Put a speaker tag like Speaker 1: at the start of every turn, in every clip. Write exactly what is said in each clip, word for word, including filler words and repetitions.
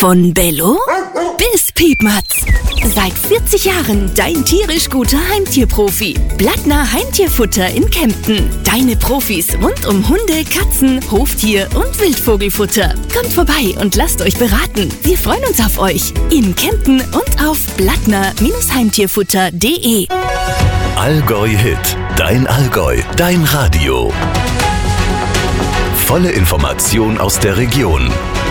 Speaker 1: Von Bello bis Piepmatz. Seit vierzig Jahren dein tierisch guter Heimtierprofi. Blattner Heimtierfutter in Kempten. Deine Profis rund um Hunde, Katzen, Hoftier und Wildvogelfutter. Kommt vorbei und lasst euch beraten. Wir freuen uns auf euch. In Kempten und auf blattner Heimtierfutter punkt de.
Speaker 2: Allgäu Hit. Dein Allgäu. Dein Radio. Volle Information aus der Region.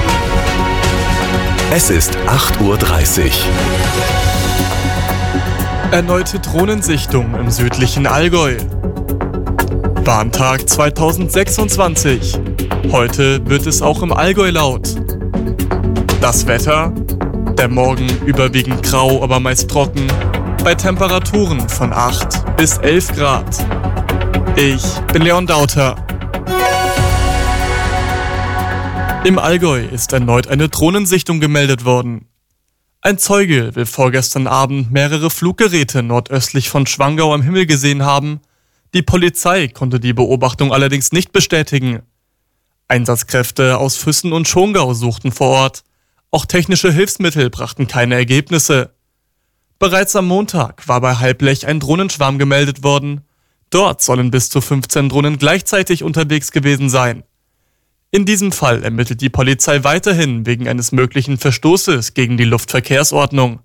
Speaker 2: Es ist acht Uhr dreißig.
Speaker 3: Erneute Drohnensichtung im südlichen Allgäu. Warntag zweitausendsechsundzwanzig. Heute wird es auch im Allgäu laut. Das Wetter? Der Morgen überwiegend grau, aber meist trocken. Bei Temperaturen von acht bis elf Grad. Ich bin Leon Dauter. Im Allgäu ist erneut eine Drohnensichtung gemeldet worden. Ein Zeuge will vorgestern Abend mehrere Fluggeräte nordöstlich von Schwangau am Himmel gesehen haben. Die Polizei konnte die Beobachtung allerdings nicht bestätigen. Einsatzkräfte aus Füssen und Schongau suchten vor Ort. Auch technische Hilfsmittel brachten keine Ergebnisse. Bereits am Montag war bei Halblech ein Drohnenschwarm gemeldet worden. Dort sollen bis zu fünfzehn Drohnen gleichzeitig unterwegs gewesen sein. In diesem Fall ermittelt die Polizei weiterhin wegen eines möglichen Verstoßes gegen die Luftverkehrsordnung.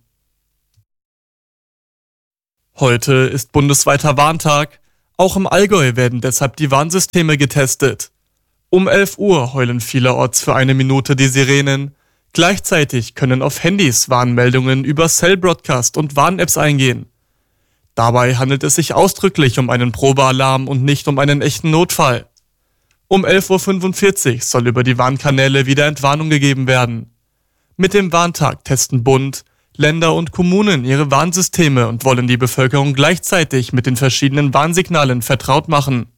Speaker 3: Heute ist bundesweiter Warntag. Auch im Allgäu werden deshalb die Warnsysteme getestet. Um elf Uhr heulen vielerorts für eine Minute die Sirenen. Gleichzeitig können auf Handys Warnmeldungen über Cell Broadcast und Warn-Apps eingehen. Dabei handelt es sich ausdrücklich um einen Probealarm und nicht um einen echten Notfall. Um elf Uhr fünfundvierzig soll über die Warnkanäle wieder Entwarnung gegeben werden. Mit dem Warntag testen Bund, Länder und Kommunen ihre Warnsysteme und wollen die Bevölkerung gleichzeitig mit den verschiedenen Warnsignalen vertraut machen.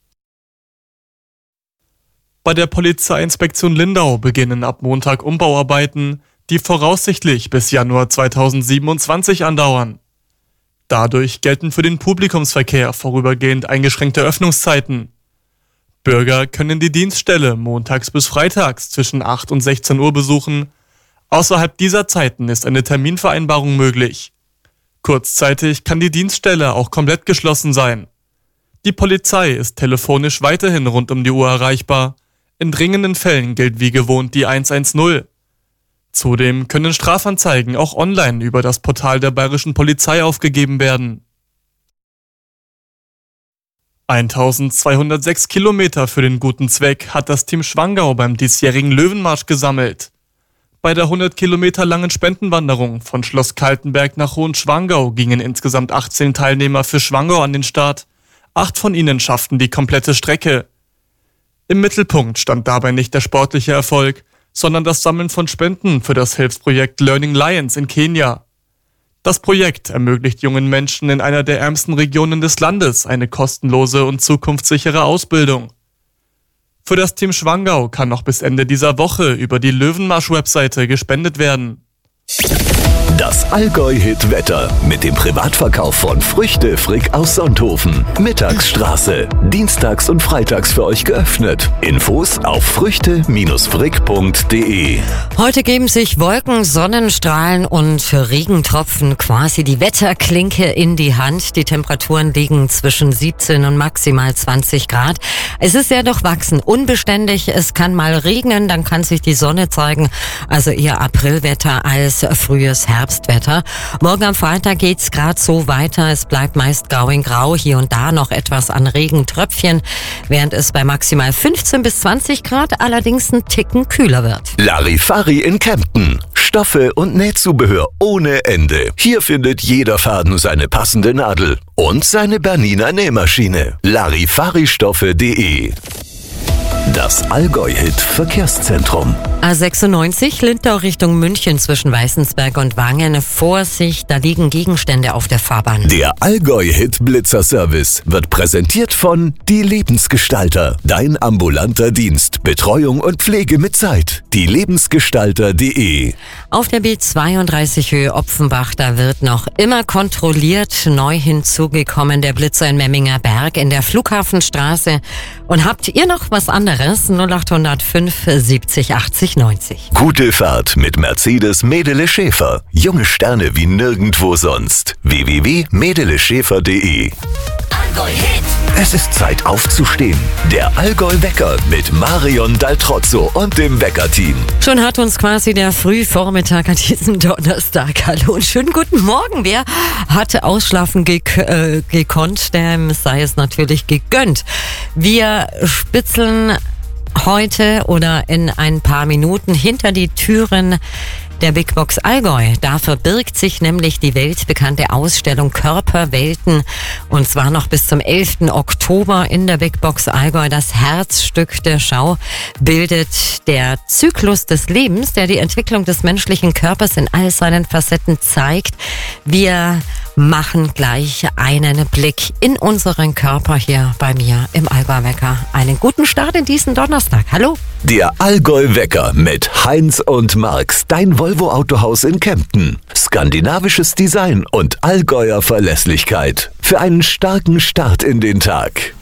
Speaker 3: Bei der Polizeiinspektion Lindau beginnen ab Montag Umbauarbeiten, die voraussichtlich bis Januar zweitausendsiebenundzwanzig andauern. Dadurch gelten für den Publikumsverkehr vorübergehend eingeschränkte Öffnungszeiten. Bürger können die Dienststelle montags bis freitags zwischen acht und sechzehn Uhr besuchen. Außerhalb dieser Zeiten ist eine Terminvereinbarung möglich. Kurzzeitig kann die Dienststelle auch komplett geschlossen sein. Die Polizei ist telefonisch weiterhin rund um die Uhr erreichbar. In dringenden Fällen gilt wie gewohnt die hundertzehn. Zudem können Strafanzeigen auch online über das Portal der Bayerischen Polizei aufgegeben werden. eintausendzweihundertsechs Kilometer für den guten Zweck hat das Team Schwangau beim diesjährigen Löwenmarsch gesammelt. Bei der hundert Kilometer langen Spendenwanderung von Schloss Kaltenberg nach Hohenschwangau gingen insgesamt achtzehn Teilnehmer für Schwangau an den Start. Acht von ihnen schafften die komplette Strecke. Im Mittelpunkt stand dabei nicht der sportliche Erfolg, sondern das Sammeln von Spenden für das Hilfsprojekt Learning Lions in Kenia. Das Projekt ermöglicht jungen Menschen in einer der ärmsten Regionen des Landes eine kostenlose und zukunftssichere Ausbildung. Für das Team Schwangau kann noch bis Ende dieser Woche über die Löwenmarsch-Webseite gespendet werden.
Speaker 2: Das Allgäu-Hit-Wetter mit dem Privatverkauf von Früchte Frick aus Sonthofen. Mittagsstraße. Dienstags und freitags für euch geöffnet. Infos auf früchte frick punkt de.
Speaker 4: Heute geben sich Wolken, Sonnenstrahlen und Regentropfen quasi die Wetterklinke in die Hand. Die Temperaturen liegen zwischen siebzehn und maximal zwanzig Grad. Es ist sehr durchwachsen, unbeständig. Es kann mal regnen, dann kann sich die Sonne zeigen. Also eher Aprilwetter als frühes Herbstwetter. Morgen am Freitag geht's gerade so weiter. Es bleibt meist grau in grau, hier und da noch etwas an Regentröpfchen, während es bei maximal fünfzehn bis zwanzig Grad allerdings ein Ticken kühler wird.
Speaker 2: Larifari in Kempten. Stoffe und Nähzubehör ohne Ende. Hier findet jeder Faden seine passende Nadel und seine Bernina Nähmaschine. Larifaristoffe punkt de. Das Allgäu-Hit-Verkehrszentrum.
Speaker 4: A sechsundneunzig, Lindau Richtung München zwischen Weißensberg und Wangen. Vorsicht, da liegen Gegenstände auf der Fahrbahn.
Speaker 2: Der Allgäu-Hit-Blitzer-Service wird präsentiert von Die Lebensgestalter. Dein ambulanter Dienst. Betreuung und Pflege mit Zeit. Die lebensgestalter punkt de.
Speaker 4: Auf der B zweiunddreißig Höhe Opfenbach, da wird noch immer kontrolliert. Neu hinzugekommen der Blitzer in Memminger Berg in der Flughafenstraße. Und habt ihr noch was anderes? null acht null null fünf siebzig achtzig neunzig neunzig.
Speaker 2: Gute Fahrt mit Mercedes Medele Schäfer. Junge Sterne wie nirgendwo sonst. w w w punkt medele schäfer punkt de. Es ist Zeit aufzustehen. Der Allgäu-Wecker mit Marion Daltrozzo und dem Wecker-Team.
Speaker 4: Schon hat uns quasi der Frühvormittag an diesem Donnerstag. Hallo und schönen guten Morgen. Wer hatte ausschlafen gek- äh, gekonnt, dem sei es natürlich gegönnt. Wir spitzeln heute oder in ein paar Minuten hinter die Türen der Big Box Allgäu. Da verbirgt sich nämlich die weltbekannte Ausstellung Körperwelten, und zwar noch bis zum elften Oktober in der Big Box Allgäu. Das Herzstück der Schau bildet der Zyklus des Lebens, der die Entwicklung des menschlichen Körpers in all seinen Facetten zeigt. Wir machen gleich einen Blick in unseren Körper hier bei mir im Allgäu-Wecker. Einen guten Start in diesen Donnerstag. Hallo.
Speaker 2: Der Allgäu-Wecker mit Heinz und Marx, dein Volvo-Autohaus in Kempten. Skandinavisches Design und Allgäuer Verlässlichkeit. Für einen starken Start in den Tag.